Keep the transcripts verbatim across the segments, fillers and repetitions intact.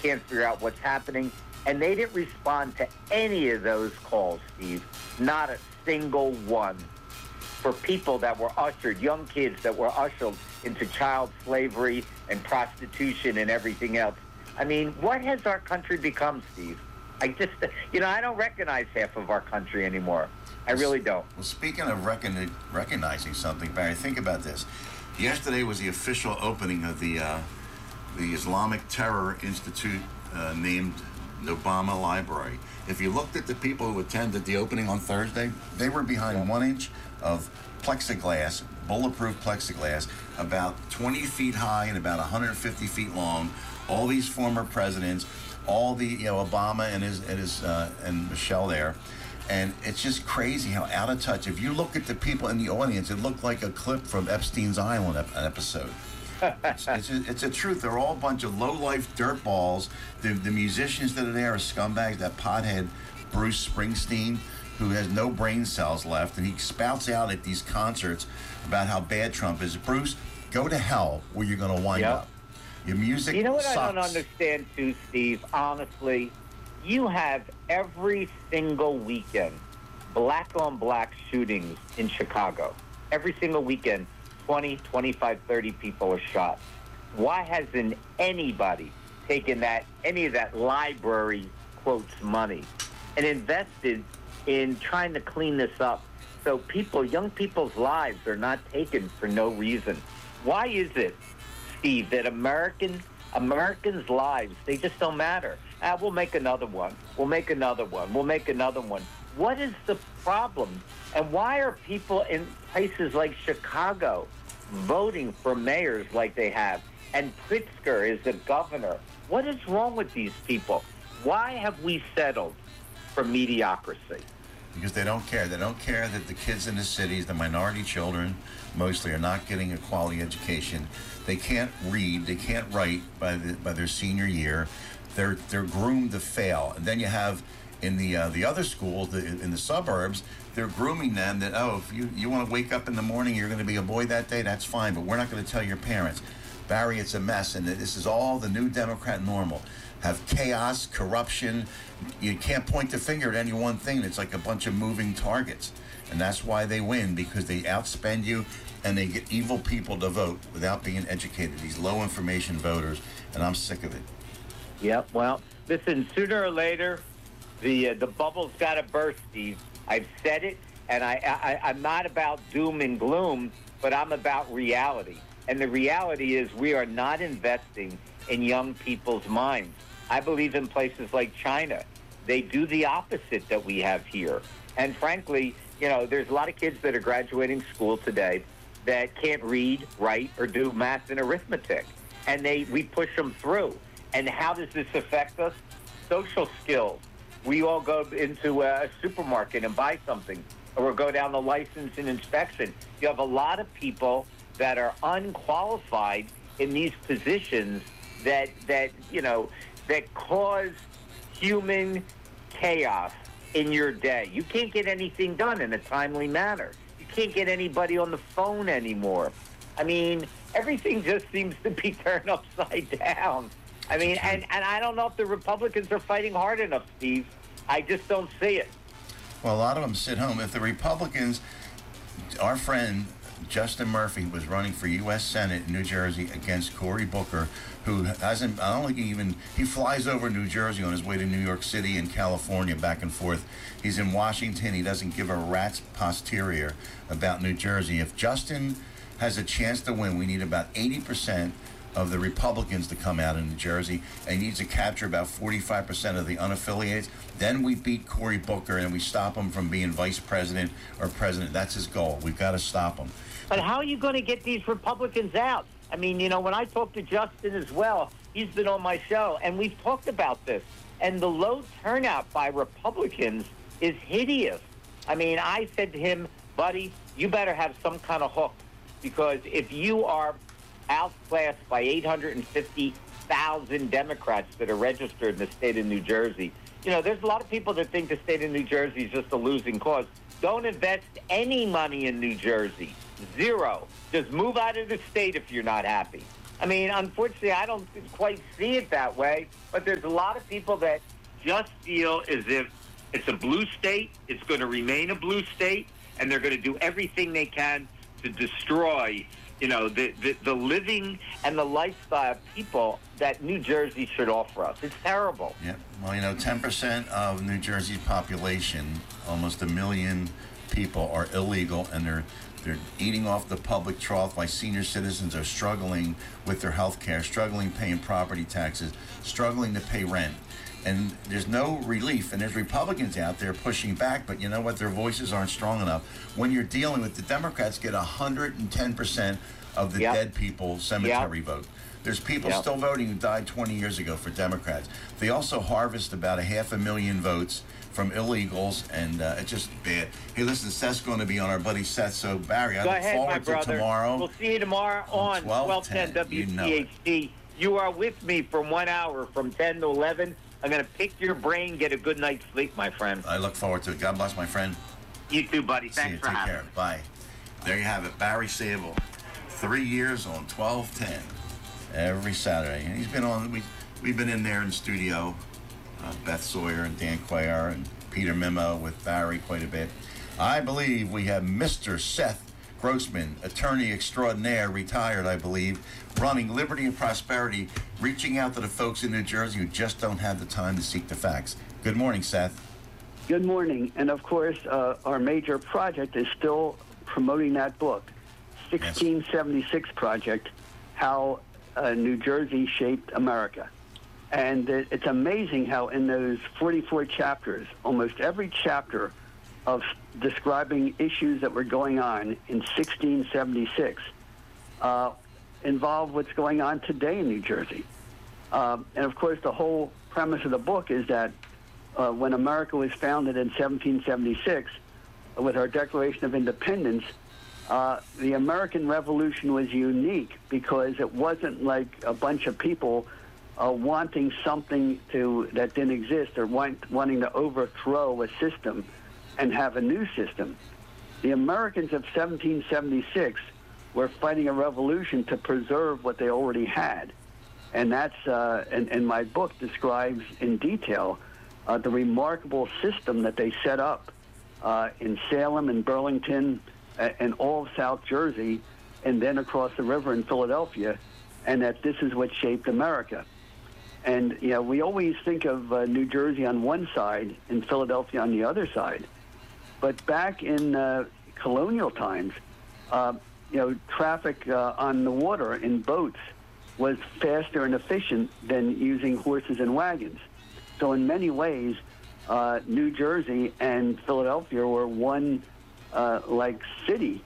can't figure out what's happening. And they didn't respond to any of those calls, Steve. Not a single one. For people that were ushered, young kids that were ushered into child slavery and prostitution and everything else. I mean, what has our country become, Steve? I just, you know, I don't recognize half of our country anymore. I really don't. Well, speaking of recon- recognizing something, Barry, think about this. Yesterday was the official opening of the uh, the Islamic Terror Institute uh, named Obama Library. If you looked at the people who attended the opening on Thursday, they were behind yeah. one inch of plexiglass, bulletproof plexiglass, about twenty feet high and about one hundred fifty feet long. All these former presidents, all the, you know, Obama and his and his uh, and Michelle there, and it's just crazy how out of touch. If you look at the people in the audience, it looked like a clip from Epstein's Island ep- episode. it's, it's, a, it's a truth. They're all a bunch of low-life dirtballs. The, the musicians that are there are scumbags. That pothead Bruce Springsteen, who has no brain cells left, and he spouts out at these concerts about how bad Trump is. Bruce, go to hell where you're going to wind yep. up. Your music You know what sucks. I don't understand, too, Steve? Honestly, you have every single weekend black-on-black shootings in Chicago. Every single weekend. twenty, twenty-five, thirty people are shot. Why hasn't anybody taken that, any of that library, quotes, money and invested in trying to clean this up so people, young people's lives are not taken for no reason? Why is it, Steve, that Americans, Americans' lives, they just don't matter? Ah, we'll make another one. We'll make another one. We'll make another one. What is the problem? And why are people in places like Chicago voting for mayors like they have? And Pritzker is the governor. What is wrong with these people? Why have we settled for mediocrity? Because they don't care. They don't care that the kids in the cities, the minority children, mostly are not getting a quality education. They can't read. They can't write by the, by their senior year. They're they're groomed to fail. And then you have in the uh, the other schools, the, in the suburbs, they're grooming them that, oh, if you, you want to wake up in the morning, you're going to be a boy that day, that's fine, but we're not going to tell your parents. Barry, it's a mess, and this is all the new Democrat normal. Have chaos, corruption. You can't point the finger at any one thing. It's like a bunch of moving targets. And that's why they win, because they outspend you, and they get evil people to vote without being educated, these low-information voters, and I'm sick of it. Yep, well, listen, sooner or later, the uh, the bubble's got to burst, Steve. I've said it, and I, I, I'm not about doom and gloom, but I'm about reality. And the reality is we are not investing in young people's minds. I believe in places like China. They do the opposite that we have here. And frankly, you know, there's a lot of kids that are graduating school today that can't read, write, or do math and arithmetic. And they we push them through. And how does this affect us? Social skills. We all go into a supermarket and buy something, or go down the license and inspection. You have a lot of people that are unqualified in these positions that, that you know, that cause human chaos in your day. You can't get anything done in a timely manner. You can't get anybody on the phone anymore. I mean, everything just seems to be turned upside down. I mean, and, and I don't know if the Republicans are fighting hard enough, Steve. I just don't see it. Well, a lot of them sit home. If the Republicans, our friend Justin Murphy was running for U S Senate in New Jersey against Cory Booker, who hasn't, I don't think he even, he flies over New Jersey on his way to New York City and California back and forth. He's in Washington. He doesn't give a rat's posterior about New Jersey. If Justin has a chance to win, we need about eighty percent of the Republicans to come out in New Jersey, and he needs to capture about forty-five percent of the unaffiliates. Then we beat Cory Booker and we stop him from being vice president or president. That's his goal. We've got to stop him. But how are you going to get these Republicans out? I mean, you know, when I talked to Justin as well, he's been on my show, and we've talked about this. And the low turnout by Republicans is hideous. I mean, I said to him, buddy, you better have some kind of hook, because if you are outclassed by eight hundred fifty thousand Democrats that are registered in the state of New Jersey, you know, there's a lot of people that think the state of New Jersey is just a losing cause. Don't invest any money in New Jersey. Zero. Just move out of the state if you're not happy. I mean, unfortunately, I don't quite see it that way, but there's a lot of people that just feel as if it's a blue state, it's going to remain a blue state, and they're going to do everything they can to destroy, you know, the, the, the living and the lifestyle of people that New Jersey should offer us. It's terrible. Yeah. Well, you know, ten percent of New Jersey's population, almost a million people, are illegal, and they're they're eating off the public trough. Why senior citizens are struggling with their health care, struggling paying property taxes, struggling to pay rent. And there's no relief. And there's Republicans out there pushing back, but you know what? Their voices aren't strong enough. When you're dealing with the Democrats, get one hundred ten percent of the Yep. dead people cemetery Yep. vote. There's people Yep. still voting who died twenty years ago for Democrats. They also harvest about a half a million votes from illegals, and uh, it's just bad. Hey, listen, Seth's going to be on, our buddy Seth. So, Barry, I Go look ahead, forward my to brother. tomorrow. We'll see you tomorrow on twelve ten W You know C it. H D. You are with me for one hour from ten to eleven. I'm going to pick your brain, get a good night's sleep, my friend. I look forward to it. God bless, my friend. You too, buddy. See Thanks you. for Take having care. me. Bye. There you have it. Barry Sable. Three years on twelve ten every Saturday. And he's been on, we, we've been in there in studio, uh, Beth Sawyer and Dan Cuellar and Peter Mimo with Barry quite a bit. I believe we have Mister Seth Grossman, attorney extraordinaire, retired, I believe, running Liberty and Prosperity, reaching out to the folks in New Jersey who just don't have the time to seek the facts. Good morning, Seth. Good morning. And of course, uh, our major project is still promoting that book, sixteen seventy-six Project, How uh, New Jersey Shaped America. And it, it's amazing how in those forty-four chapters, almost every chapter of describing issues that were going on in sixteen seventy-six uh, involve what's going on today in New Jersey. Uh, and of course, the whole premise of the book is that uh, when America was founded in seventeen seventy-six, with our Declaration of Independence, uh, the American Revolution was unique because it wasn't like a bunch of people uh, wanting something to that didn't exist or want, wanting to overthrow a system and have a new system. The Americans of seventeen seventy-six were fighting a revolution to preserve what they already had. And that's, uh, and, and my book describes in detail uh, the remarkable system that they set up uh, in Salem and Burlington uh, and all of South Jersey, and then across the river in Philadelphia, and that this is what shaped America. And, you know, we always think of uh, New Jersey on one side and Philadelphia on the other side. But back in uh, colonial times, uh, you know, traffic uh, on the water in boats was faster and efficient than using horses and wagons. So in many ways, uh, New Jersey and Philadelphia were one, uh, like, city.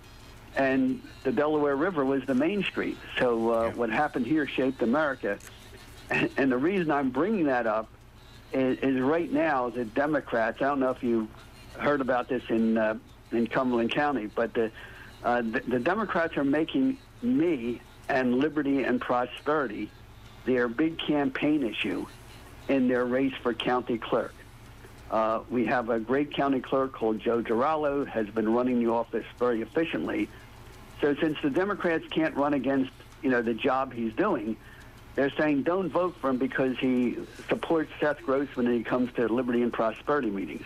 And the Delaware River was the main street. So uh, what happened here shaped America. And, and the reason I'm bringing that up is, is right now the Democrats, I don't know if you heard about this in uh, in Cumberland County, but the, uh, the the Democrats are making me and Liberty and Prosperity their big campaign issue in their race for county clerk. Uh, we have a great county clerk called Joe Girallo, has been running the office very efficiently. So since the Democrats can't run against, you know, the job he's doing, they're saying don't vote for him because he supports Seth Grossman when he comes to Liberty and Prosperity meetings.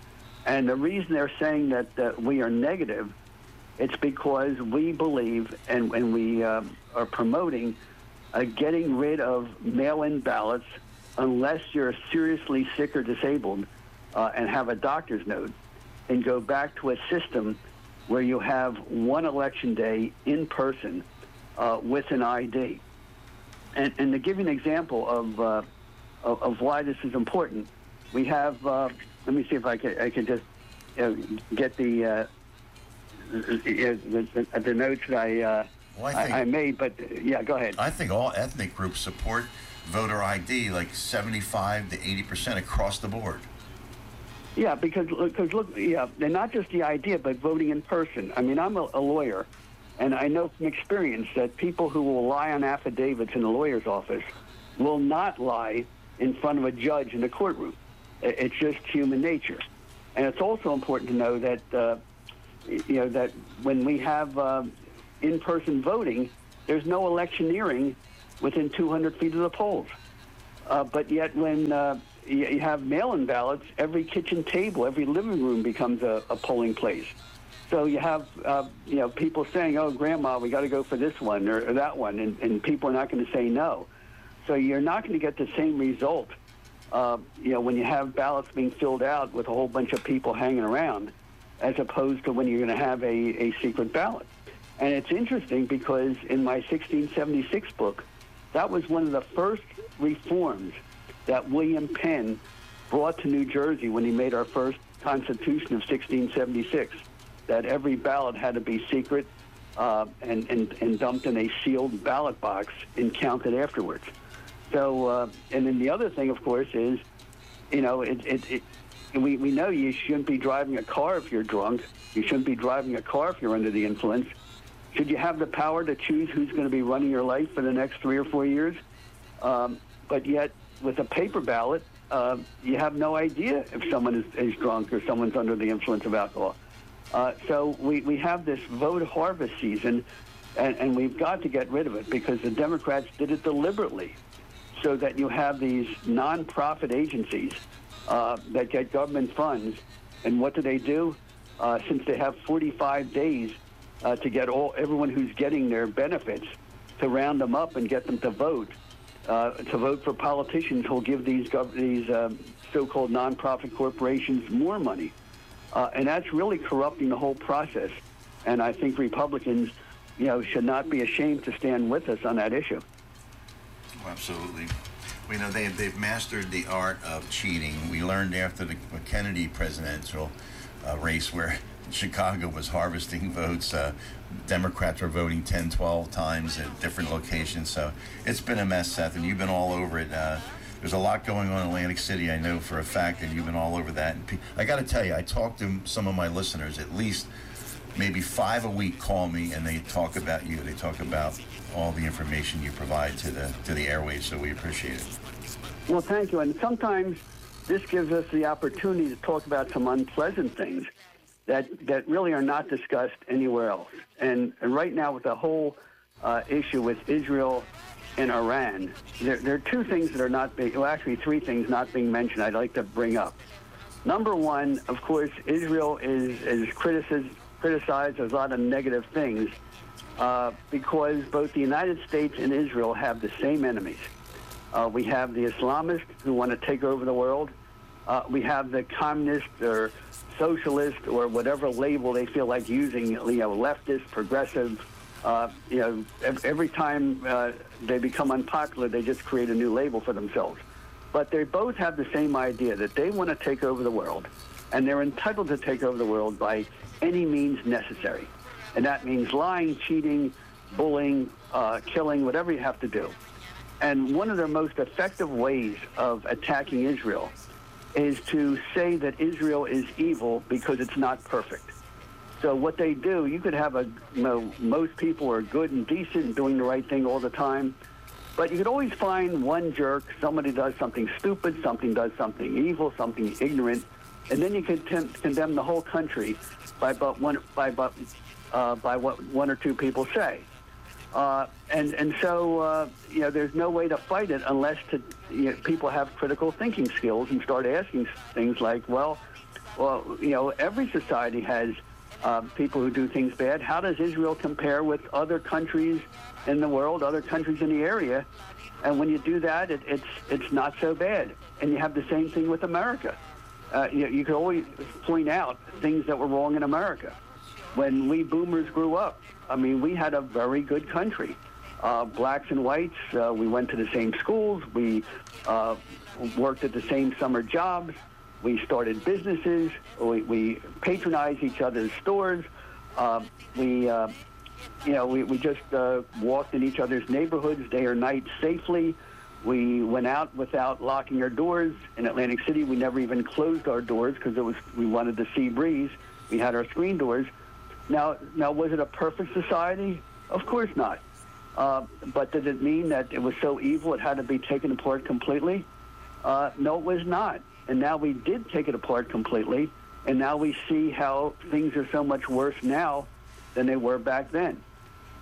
And the reason they're saying that uh, we are negative, it's because we believe and, and we uh, are promoting uh, getting rid of mail-in ballots unless you're seriously sick or disabled uh, and have a doctor's note, and go back to a system where you have one election day in person uh, with an I D. And, and to give you an example of, uh, of, of why this is important, we have... Uh, Let me see if I can, I can just uh, get the, uh, the, the the notes that I, uh, Well, I, think, I I made. But uh, yeah, go ahead. I think all ethnic groups support voter I D, like seventy-five to eighty percent across the board. Yeah, because because look, yeah, and not just the idea, but voting in person. I mean, I'm a, a lawyer, and I know from experience that people who will lie on affidavits in the lawyer's office will not lie in front of a judge in the courtroom. It's just human nature. And it's also important to know that, uh, you know, that when we have uh, in-person voting, there's no electioneering within two hundred feet of the polls. Uh, but yet when uh, you, you have mail-in ballots, every kitchen table, every living room becomes a, a polling place. So you have, uh, you know, people saying, oh, Grandma, we got to go for this one or, or that one, and, and people are not going to say no. So you're not going to get the same result, uh, you know, when you have ballots being filled out with a whole bunch of people hanging around, as opposed to when you're going to have a, a secret ballot. And it's interesting because in my sixteen seventy-six book, that was one of the first reforms that William Penn brought to New Jersey when he made our first Constitution of sixteen seventy-six, that every ballot had to be secret uh, and, and, and dumped in a sealed ballot box and counted afterwards. So, uh, and then the other thing, of course, is, you know, it, it, it, we, we know you shouldn't be driving a car if you're drunk. You shouldn't be driving a car if you're under the influence. Should you have the power to choose who's going to be running your life for the next three or four years? Um, but yet, with a paper ballot, uh, you have no idea if someone is, is drunk or someone's under the influence of alcohol. Uh, so we, we have this vote harvest season, and, and we've got to get rid of it because the Democrats did it deliberately so that you have these nonprofit agencies uh, that get government funds. And what do they do? Uh, since they have forty-five days Uh, to get all everyone who's getting their benefits to round them up and get them to vote, uh, to vote for politicians who'll give these gov- these um, so-called nonprofit corporations more money, uh, and that's really corrupting the whole process. And I think Republicans, you know, should not be ashamed to stand with us on that issue. Oh, absolutely. We know they they've mastered the art of cheating. We learned after the Kennedy presidential uh, race where Chicago was harvesting votes. Uh, Democrats were voting ten, twelve times at different locations. So it's been a mess, Seth, and you've been all over it. Uh, there's a lot going on in Atlantic City, I know for a fact, and you've been all over that. And pe- I got to tell you, I talk to some of my listeners, at least maybe five a week call me, and they talk about you. They talk about all the information you provide to the to the airwaves, so we appreciate it. Well, thank you. And sometimes this gives us the opportunity to talk about some unpleasant things that that really are not discussed anywhere else. And, and right now with the whole uh, issue with Israel and Iran, there, there are two things that are not being, well, actually three things not being mentioned I'd like to bring up. Number one, of course, Israel is, is criticized, criticized as a lot of negative things uh, because both the United States and Israel have the same enemies. Uh, we have the Islamists who want to take over the world. Uh, we have the communist or socialist or whatever label they feel like using, you know, leftist, progressive. Uh, you know, every time uh, they become unpopular, they just create a new label for themselves. But they both have the same idea that they want to take over the world, and they're entitled to take over the world by any means necessary. And that means lying, cheating, bullying, uh, killing, whatever you have to do. And one of their most effective ways of attacking Israel is to say that Israel is evil because it's not perfect. So what they do, you could have a, you know, most people are good and decent and doing the right thing all the time, but you could always find one jerk, somebody does something stupid, something does something evil, something ignorant, and then you can t- condemn the whole country by but one by but uh, by what one or two people say. Uh, and and so uh, you know, there's no way to fight it unless to, you know, people have critical thinking skills and start asking things like, well, well, you know, every society has uh, people who do things bad. How does Israel compare with other countries in the world, other countries in the area? And when you do that, it, it's it's not so bad. And you have the same thing with America. Uh, you, you can always point out things that were wrong in America. When we boomers grew up, I mean, we had a very good country. Uh, blacks and whites, uh, we went to the same schools. We uh, worked at the same summer jobs. We started businesses. We, we patronized each other's stores. Uh, we, uh, you know, we, we just uh, walked in each other's neighborhoods day or night safely. We went out without locking our doors. In Atlantic City, we never even closed our doors because it was we wanted the sea breeze. We had our screen doors. Now, now, was it a perfect society? Of course not. Uh, but did it mean that it was so evil it had to be taken apart completely? Uh, no, it was not. And now we did take it apart completely, and now we see how things are so much worse now than they were back then.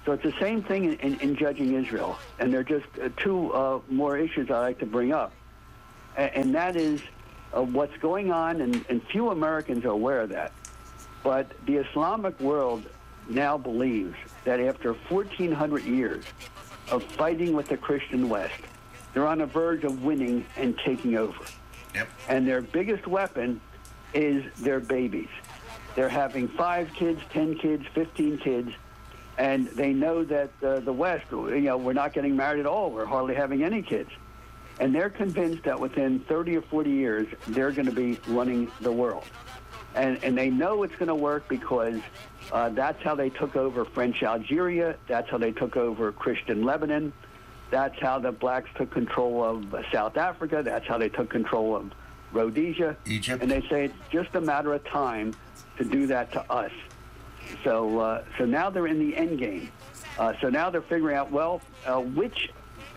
So it's the same thing in, in, in judging Israel. And there are just uh, two uh, more issues I like to bring up. And, and that is uh, what's going on, and, and few Americans are aware of that. But the Islamic world now believes that after fourteen hundred years of fighting with the Christian West, they're on the verge of winning and taking over. Yep. And their biggest weapon is their babies. They're having five kids, ten kids, fifteen kids, and they know that uh, the West, you know, we're not getting married at all. We're hardly having any kids. And they're convinced that within thirty or forty years, they're going to be running the world. And, and they know it's going to work because uh, that's how they took over French Algeria. That's how they took over Christian Lebanon. That's how the blacks took control of uh, South Africa. That's how they took control of Rhodesia. Egypt. And they say it's just a matter of time to do that to us. So, uh, so now they're in the end game. Uh, so now they're figuring out, well, uh, which,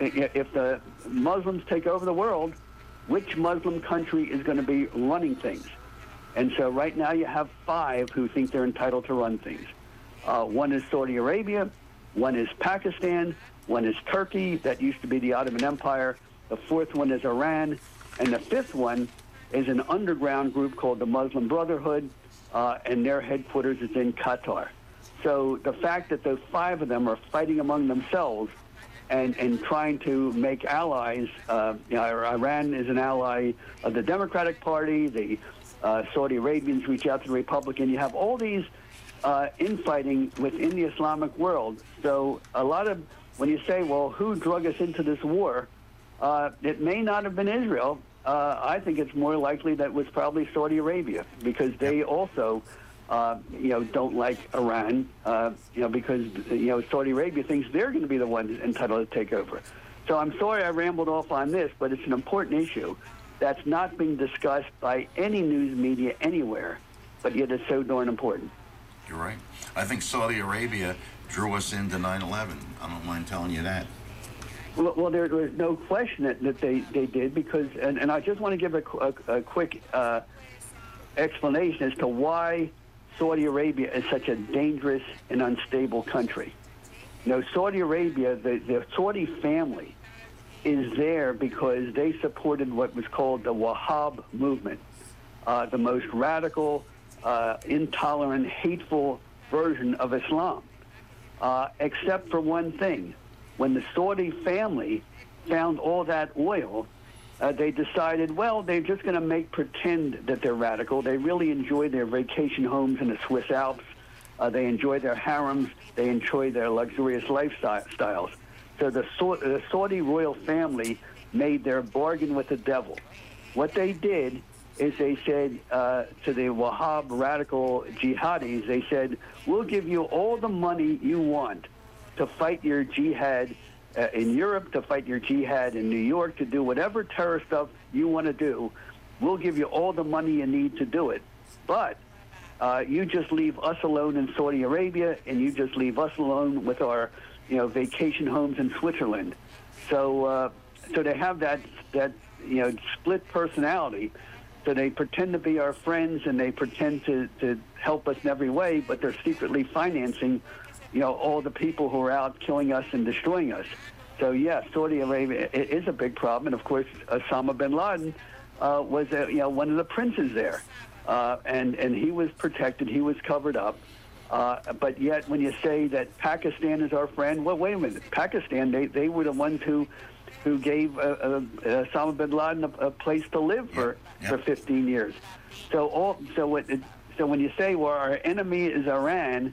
if the Muslims take over the world, which Muslim country is going to be running things? And so right now you have five who think they're entitled to run things. Uh, one is Saudi Arabia, one is Pakistan, one is Turkey, that used to be the Ottoman Empire, the fourth one is Iran, and the fifth one is an underground group called the Muslim Brotherhood, uh, and their headquarters is in Qatar. So the fact that those five of them are fighting among themselves and, and trying to make allies, uh, you know, Iran is an ally of the Democratic Party, the Uh, Saudi Arabians reach out to the Republican. You have all these uh, infighting within the Islamic world. So a lot of, when you say, well, who drug us into this war, uh, it may not have been Israel. Uh, I think it's more likely that it was probably Saudi Arabia, because they also, uh, you know, don't like Iran, uh, you know, because, you know, Saudi Arabia thinks they're going to be the ones entitled to take over. So I'm sorry I rambled off on this, but it's an important issue that's not being discussed by any news media anywhere, but yet it's so darn important. You're right. I think Saudi Arabia drew us into nine eleven. I don't mind telling you that. Well, well there was no question that, that they, they did, because, and, and I just want to give a, a, a quick uh, explanation as to why Saudi Arabia is such a dangerous and unstable country. You know, Saudi Arabia, the, the Saudi family, is there because they supported what was called the Wahhab movement, uh, the most radical, uh, intolerant, hateful version of Islam, uh, except for one thing. When the Saudi family found all that oil, uh, they decided, well, they're just going to make pretend that they're radical. They really enjoy their vacation homes in the Swiss Alps. Uh, they enjoy their harems. They enjoy their luxurious lifestyles. So the, the Saudi royal family made their bargain with the devil. What they did is they said uh, to the Wahhab radical jihadis, they said, we'll give you all the money you want to fight your jihad uh, in Europe, to fight your jihad in New York, to do whatever terror stuff you want to do. We'll give you all the money you need to do it. But uh, you just leave us alone in Saudi Arabia, and you just leave us alone with our you know, vacation homes in Switzerland. So, uh, so they have that, that, you know, split personality. So they pretend to be our friends, and they pretend to, to help us in every way, but they're secretly financing, you know, all the people who are out killing us and destroying us. So, yeah, Saudi Arabia is a big problem. And, of course, Osama bin Laden uh, was, a, you know, one of the princes there. Uh, and, and he was protected. He was covered up. Uh, but yet, when you say that Pakistan is our friend, well, wait a minute. Pakistan, they, they were the ones who who gave uh, uh, Osama bin Laden a, a place to live for, yeah. for fifteen years. So all so what it, so when you say, well, our enemy is Iran,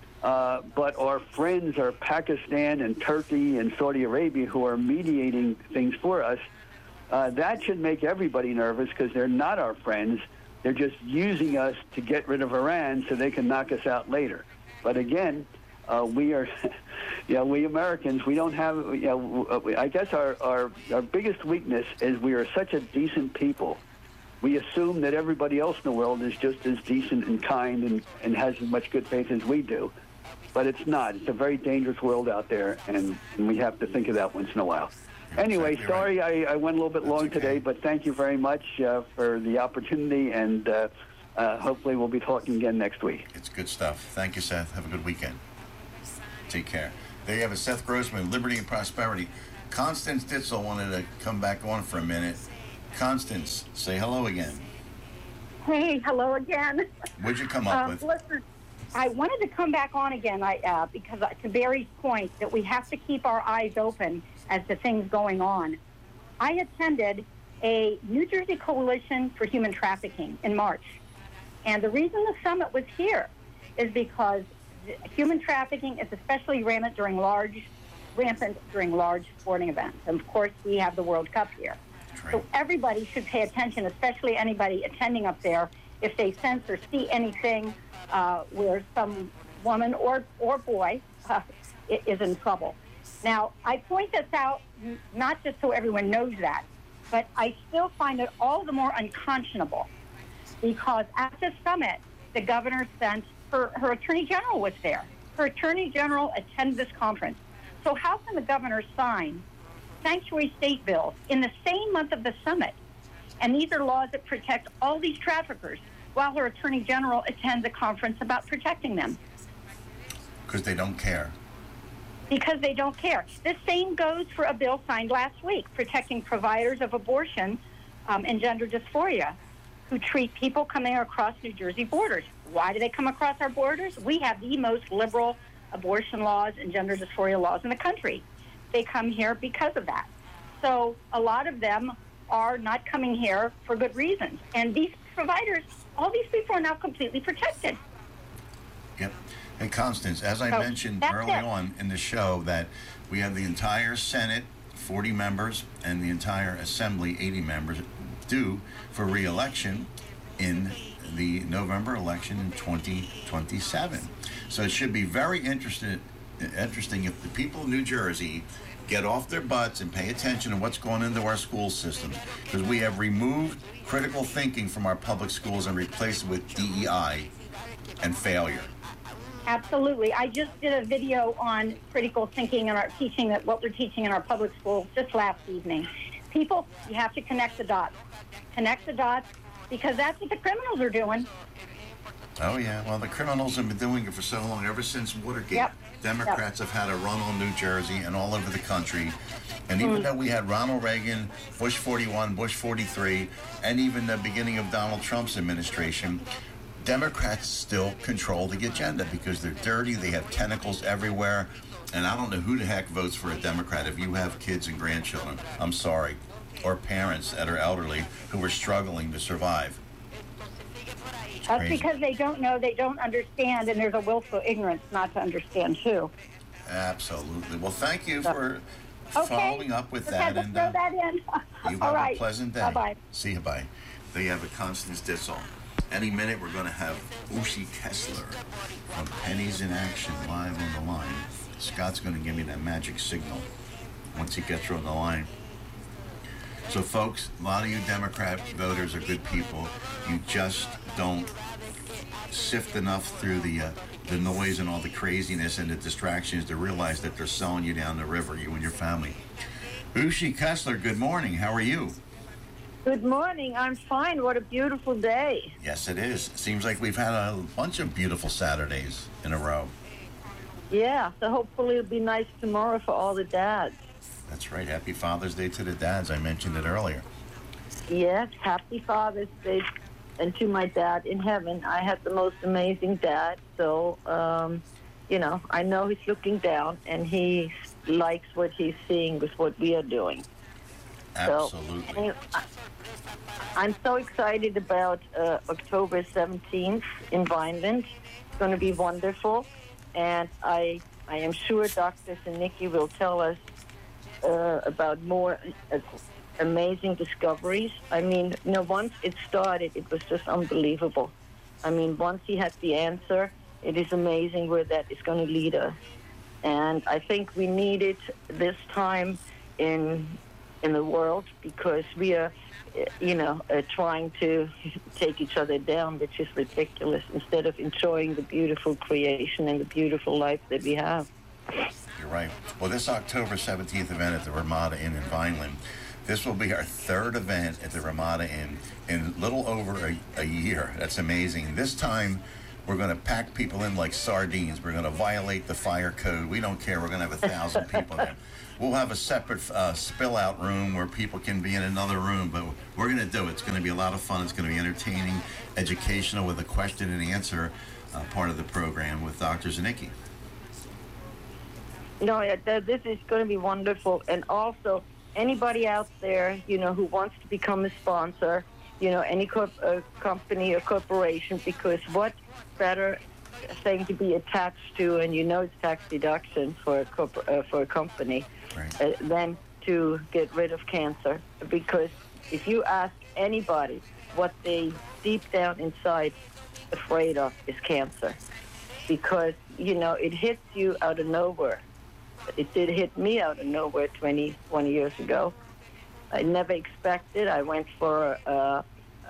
uh, but our friends are Pakistan and Turkey and Saudi Arabia, who are mediating things for us, uh, that should make everybody nervous, because they're not our friends. They're just using us to get rid of Iran so they can knock us out later. But again, uh, we are, you know, we Americans, we don't have, you know, I guess our, our, our biggest weakness is we are such a decent people. We assume that everybody else in the world is just as decent and kind and, and has as much good faith as we do. But it's not. It's a very dangerous world out there, and, and we have to think of that once in a while. Anyway, exactly sorry right. I, I went a little bit That's long okay. today, but thank you very much uh, for the opportunity, and uh, uh, hopefully we'll be talking again next week. It's good stuff. Thank you, Seth. Have a good weekend. Take care. There you have a Seth Grossman, Liberty and Prosperity. Constance Ditzel wanted to come back on for a minute. Constance, say hello again. Hey, hello again. What'd you come up um, with? Listen, I wanted to come back on again I, uh, because uh, to Barry's point that we have to keep our eyes open as to things going on. I attended a New Jersey Coalition for Human Trafficking in March. And the reason the summit was here is because human trafficking is especially rampant during large, rampant during large sporting events. And of course, we have the World Cup here. Right. So everybody should pay attention, especially anybody attending up there, if they sense or see anything uh, where some woman or, or boy uh, is in trouble. Now, I point this out not just so everyone knows that, but I still find it all the more unconscionable because at this summit, the governor sent, her, her attorney general was there. Her attorney general attended this conference. So how can the governor sign sanctuary state bills in the same month of the summit? And these are laws that protect all these traffickers while her attorney general attends a conference about protecting them. Because they don't care. Because they don't care. The same goes for a bill signed last week protecting providers of abortion um, and gender dysphoria who treat people coming across New Jersey borders. Why do they come across our borders? We have the most liberal abortion laws and gender dysphoria laws in the country. They come here because of that. So a lot of them are not coming here for good reasons. And these providers, all these people are now completely protected. Yep. And Constance, as I So, mentioned that's early it. on in the show, that we have the entire Senate, forty members, and the entire Assembly, eighty members, due for re-election in the November election in twenty twenty-seven. So it should be very interesting, interesting if the people of New Jersey get off their butts and pay attention to what's going into our school systems, because we have removed critical thinking from our public schools and replaced it with D E I and failure. Absolutely. I just did a video on critical thinking and our teaching, that what we're teaching in our public schools just last evening. People, you have to connect the dots. Connect the dots because that's what the criminals are doing. Oh, yeah. Well, the criminals have been doing it for so long, ever since Watergate. Yep. Democrats yep. have had a run on New Jersey and all over the country. And even mm. though we had Ronald Reagan, Bush forty-one, Bush forty-three, and even the beginning of Donald Trump's administration, Democrats still control the agenda because they're dirty, they have tentacles everywhere, and I don't know who the heck votes for a Democrat if you have kids and grandchildren. I'm sorry. Or parents that are elderly who are struggling to survive. It's That's crazy. Because they don't know, they don't understand, and there's a willful ignorance not to understand, too. Absolutely. Well, thank you for okay. following up with Just that. had to and throw uh, that in. you All have right. a pleasant day. Bye-bye. See you. Bye. There you have a Constance Ditzel. Any minute, we're going to have Ushi Kessler from Pennies in Action live on the line. Scott's going to give me that magic signal once he gets her on the line. So, folks, a lot of you Democrat voters are good people. You just don't sift enough through the uh, the noise and all the craziness and the distractions to realize that they're selling you down the river, you and your family. Ushi Kessler, good morning. How are you? Good morning. I'm fine. What a beautiful day. Yes, it is. Seems like we've had a bunch of beautiful Saturdays in a row. Yeah, so hopefully it'll be nice tomorrow for all the dads. That's right. Happy Father's Day to the dads. I mentioned it earlier. Yes, happy Father's Day. And to my dad in heaven, I had the most amazing dad. So, um, you know, I know he's looking down and he likes what he's seeing with what we are doing. Absolutely. So, anyway, I'm so excited about uh, October seventeenth in Vineland. It's going to be wonderful. And I I am sure Doctor Zanicki will tell us uh, about more uh, amazing discoveries. I mean, you know, once it started, it was just unbelievable. I mean, once he had the answer, it is amazing where that is going to lead us. And I think we need it this time in in the world because we are, you know, uh, trying to take each other down, which is ridiculous, instead of enjoying the beautiful creation and the beautiful life that we have. You're right. Well, this October seventeenth event at the Ramada Inn in Vineland, this will be our third event at the Ramada Inn in little over a, a year. That's amazing. This time, we're We're going to pack people in like sardines. We're going to violate the fire code. We don't care. We're going to have a thousand people there. We'll have a separate uh, spill-out room where people can be in another room, but we're going to do it. It's going to be a lot of fun. It's going to be entertaining, educational, with a question and answer uh, part of the program with Doctor Zanicki. No, yeah, th- this is going to be wonderful. And also, anybody out there, you know, who wants to become a sponsor, you know, any corp- uh, company or corporation, because what better thing to be attached to, and you know it's tax deduction for a, corp- uh, for a company, right. uh, than to get rid of cancer. Because if you ask anybody what they deep down inside afraid of is cancer. Because, you know, it hits you out of nowhere. It did hit me out of nowhere twenty-one years ago. I never expected. I went for, uh,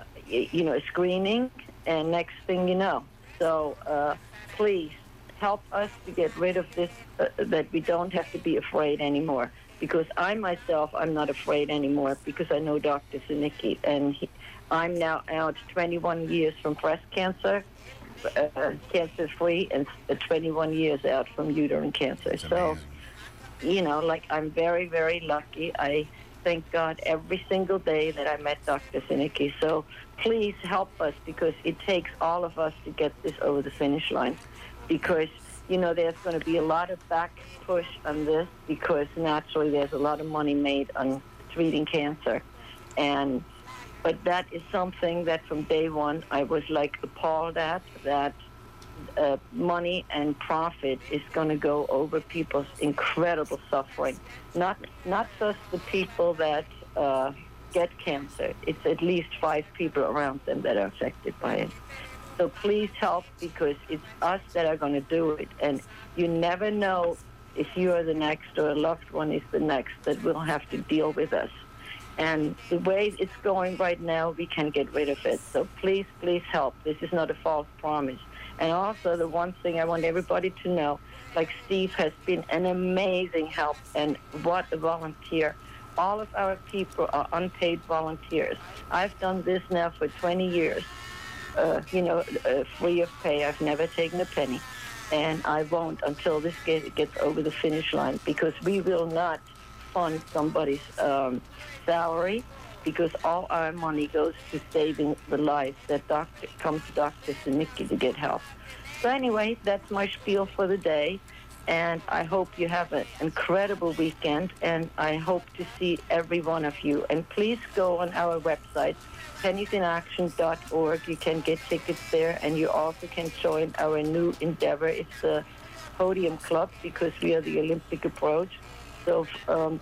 you know, a screening, and next thing you know. So uh, please help us to get rid of this, uh, that we don't have to be afraid anymore. Because I myself, I'm not afraid anymore because I know Doctor Zanicki, and he, I'm now out twenty-one years from breast cancer, uh, cancer-free, and twenty-one years out from uterine cancer. That's so, amazing. you know, like I'm very, very lucky. I thank God every single day that I met Doctor Zanicki. So please help us, because it takes all of us to get this over the finish line. Because, you know, there's going to be a lot of back push on this, because naturally there's a lot of money made on treating cancer. And but that is something that from day one I was like appalled at, that uh, money and profit is going to go over people's incredible suffering. Not not just the people that uh, get cancer. It's at least five people around them that are affected by it. So please help, because it's us that are going to do it. And you never know if you are the next or a loved one is the next that will have to deal with us. And the way it's going right now, we can get rid of it. So please, please help. This is not a false promise. And also, the one thing I want everybody to know, like Steve has been an amazing help, and what a volunteer. All of our people are unpaid volunteers. I've done this now for twenty years, uh, you know, uh, free of pay. I've never taken a penny, and I won't until this get, gets over the finish line, because we will not fund somebody's um, salary, because all our money goes to saving the lives that doctor come to Doctor Zanicki to get help. So anyway, that's my spiel for the day, and I hope you have an incredible weekend, and I hope to see every one of you. And please go on our website, pennies in action dot org. You can get tickets there, and you also can join our new endeavor. It's the Podium Club, because we are the Olympic approach. So um,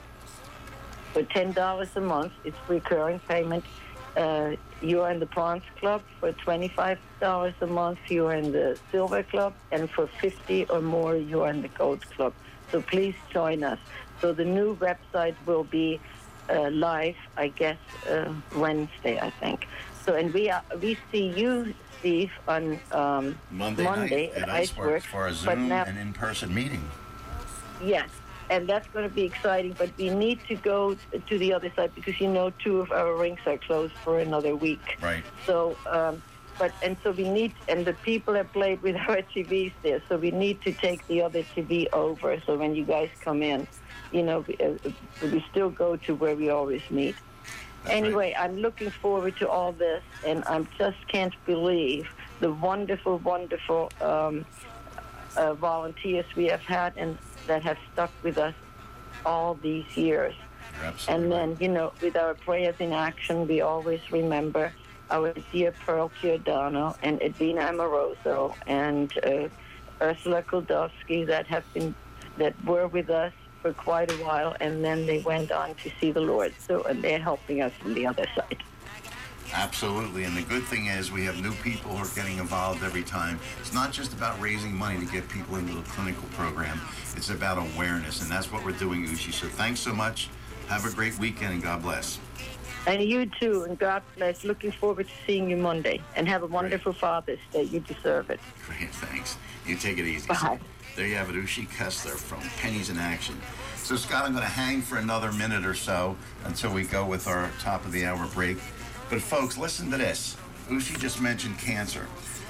for ten dollars a month, it's recurring payment. Uh, you're in the Bronze Club. For twenty-five dollars a month, you're in the Silver Club. And for fifty dollars or more, you're in the Gold Club. So please join us. So the new website will be uh, live, I guess, uh, Wednesday, I think. So, and we are, we see you, Steve, on um, Monday, Monday night at at Iceworks for a Zoom now, and in-person meeting. Yes. And that's going to be exciting, but we need to go to the other side, because, you know, two of our rinks are closed for another week. Right. So, um, but, and so we need, and the people have played with our T Vs there, so we need to take the other T V over. So when you guys come in, you know, we, uh, we still go to where we always meet. That's anyway, right. I'm looking forward to all this, and I just can't believe the wonderful, wonderful um, uh, volunteers we have had, and that have stuck with us all these years. And then, you know, with our prayers in action, we always remember our dear Pearl Giordano and Edwina Amoroso and uh, Ursula Kuldowski that have been, that were with us for quite a while, and then they went on to see the Lord. So, and they're helping us from the other side. Absolutely, and the good thing is we have new people who are getting involved every time. It's not just about raising money to get people into the clinical program. It's about awareness, and that's what we're doing, Ushi. So thanks so much. Have a great weekend, and God bless. And you too, and God bless. Looking forward to seeing you Monday. And have a wonderful great. Father's Day. You deserve it. Great, thanks. You take it easy. Bye. So there you have it, Ushi Kessler from Pennies in Action. So, Scott, I'm going to hang for another minute or so until we go with our top of the hour break. But folks, listen to this. Ushi just mentioned cancer.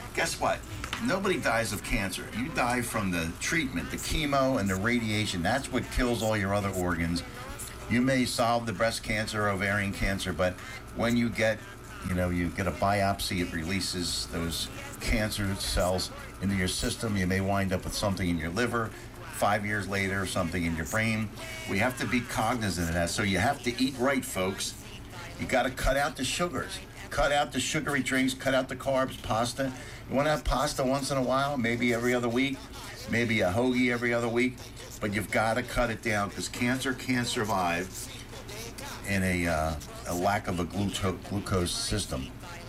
Guess what? Nobody dies of cancer. You die from the treatment, the chemo and the radiation. That's what kills all your other organs. You may solve the breast cancer, ovarian cancer, but when you get, you know, you get a biopsy, it releases those cancer cells into your system. You may wind up with something in your liver. Five years later, something in your brain. We have to be cognizant of that. So you have to eat right, folks. You got to cut out the sugars. Cut out the sugary drinks. Cut out the carbs, pasta. You want to have pasta once in a while, maybe every other week, maybe a hoagie every other week, but you've got to cut it down because cancer can't survive in a, uh, a lack of a gluto- glucose system.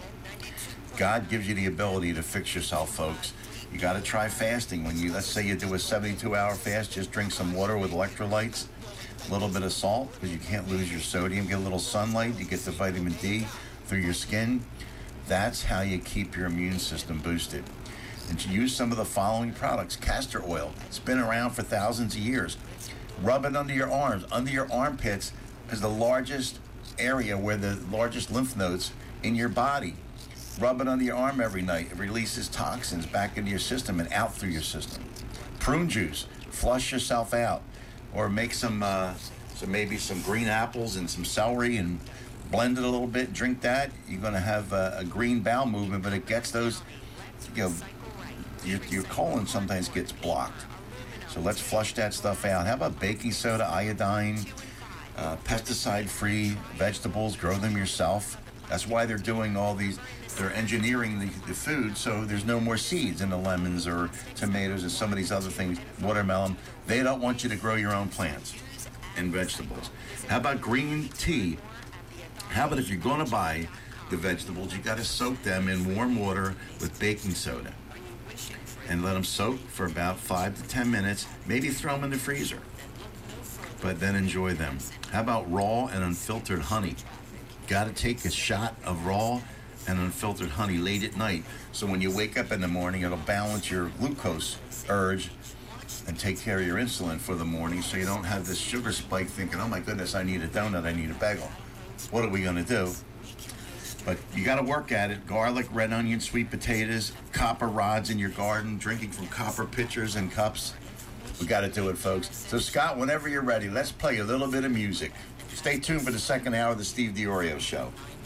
God gives you the ability to fix yourself, folks. You got to try fasting. When you, let's say you do a seventy-two hour fast, just drink some water with electrolytes, a little bit of salt, because you can't lose your sodium. Get a little sunlight, you get the vitamin D through your skin. That's how you keep your immune system boosted. And to use some of the following products. Castor oil. It's been around for thousands of years. Rub it under your arms. Under your armpits is the largest area where the largest lymph nodes in your body. Rub it under your arm every night. It releases toxins back into your system and out through your system. Prune juice. Flush yourself out. Or make some, uh, so maybe some green apples and some celery and blend it a little bit. Drink that. You're going to have a, a green bowel movement, but it gets those, you know, your, your colon sometimes gets blocked. So let's flush that stuff out. How about baking soda, iodine, uh, pesticide-free vegetables? Grow them yourself. That's why they're doing all these. They're engineering the, the food so there's no more seeds in the lemons or tomatoes and some of these other things, watermelon. They don't want you to grow your own plants and vegetables. How about green tea? How about if you're going to buy the vegetables, you got to soak them in warm water with baking soda and let them soak for about five to ten minutes. Maybe throw them in the freezer, but then enjoy them. How about raw and unfiltered honey? Got to take a shot of raw and unfiltered honey late at night. So when you wake up in the morning, it'll balance your glucose urge and take care of your insulin for the morning so you don't have this sugar spike thinking, oh my goodness, I need a donut, I need a bagel. What are we going to do? But you got to work at it. Garlic, red onion, sweet potatoes, copper rods in your garden, drinking from copper pitchers and cups. We got to do it, folks. So Scott, whenever you're ready, let's play a little bit of music. Stay tuned for the second hour of the Steve DiOrio Show.